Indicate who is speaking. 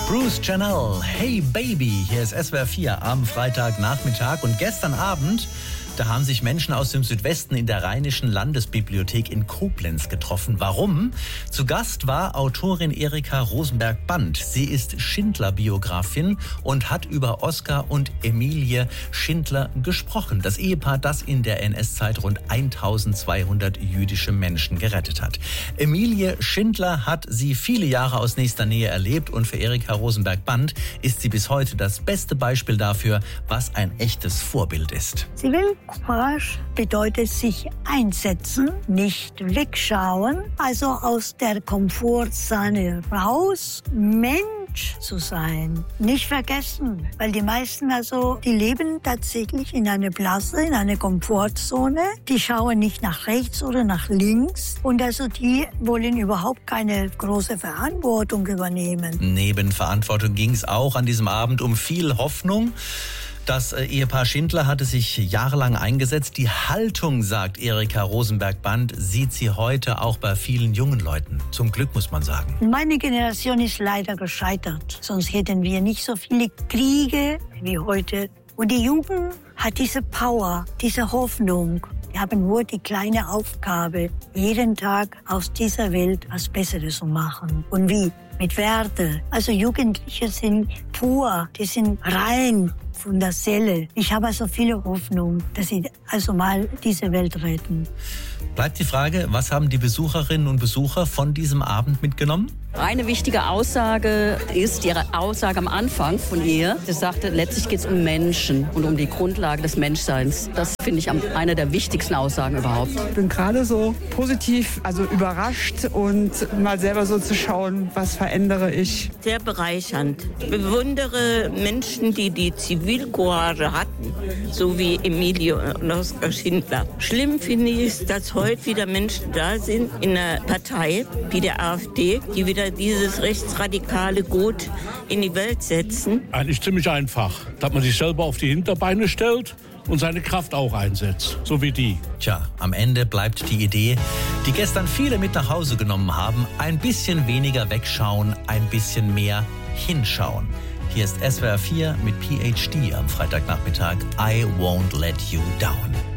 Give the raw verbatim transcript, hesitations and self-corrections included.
Speaker 1: Bruce Janelle, Hey Baby, hier ist S W R vier am Freitagnachmittag und gestern Abend, da haben sich Menschen aus dem Südwesten in der Rheinischen Landesbibliothek in Koblenz getroffen. Warum? Zu Gast war Autorin Erika Rosenberg-Bandt. Sie ist Schindler-Biografin und hat über Oskar und Emilie Schindler gesprochen. Das Ehepaar, das in der N S-Zeit rund eintausendzweihundert jüdische Menschen gerettet hat. Emilie Schindler hat sie viele Jahre aus nächster Nähe erlebt und für Erika Rosenberg-Bandt ist sie bis heute das beste Beispiel dafür, was ein echtes Vorbild ist.
Speaker 2: Sie will Courage bedeutet sich einsetzen, nicht wegschauen, also aus der Komfortzone raus, Mensch zu sein, nicht vergessen, weil die meisten also, die leben tatsächlich in einer Blase, in einer Komfortzone, die schauen nicht nach rechts oder nach links und also die wollen überhaupt keine große Verantwortung übernehmen.
Speaker 1: Neben Verantwortung ging es auch an diesem Abend um viel Hoffnung. Das Ehepaar Schindler hatte sich jahrelang eingesetzt. Die Haltung, sagt Erika Rosenberg-Bandt, sieht sie heute auch bei vielen jungen Leuten. Zum Glück, muss man sagen.
Speaker 2: Meine Generation ist leider gescheitert. Sonst hätten wir nicht so viele Kriege wie heute. Und die Jugend hat diese Power, diese Hoffnung. Wir haben nur die kleine Aufgabe, jeden Tag aus dieser Welt was Besseres zu machen. Und wie? Mit Werte. Also Jugendliche sind pur, die sind rein von der Seele. Ich habe also viele Hoffnung, dass sie also mal diese Welt retten.
Speaker 1: Bleibt die Frage, was haben die Besucherinnen und Besucher von diesem Abend mitgenommen?
Speaker 3: Eine wichtige Aussage ist ihre Aussage am Anfang von ihr. Sie sagte, letztlich geht es um Menschen und um die Grundlage des Menschseins. Das finde ich eine der wichtigsten Aussagen überhaupt.
Speaker 4: Ich bin gerade so positiv, also überrascht und mal selber so zu schauen, was verändere ich.
Speaker 5: Sehr bereichernd. Ich bewundere Menschen, die die Zivilcourage hatten, so wie Emilie und Oskar Schindler. Schlimm finde ich, dass heute wieder Menschen da sind in einer Partei wie der AfD, die wieder dieses rechtsradikale Gut in die Welt setzen.
Speaker 6: Eigentlich ziemlich einfach, dass man sich selber auf die Hinterbeine stellt und seine Kraft auch einsetzt, so wie die.
Speaker 1: Tja, am Ende bleibt die Idee, die gestern viele mit nach Hause genommen haben, ein bisschen weniger wegschauen, ein bisschen mehr hinschauen. Hier ist S W R vier mit P H D am Freitagnachmittag. I won't let you down.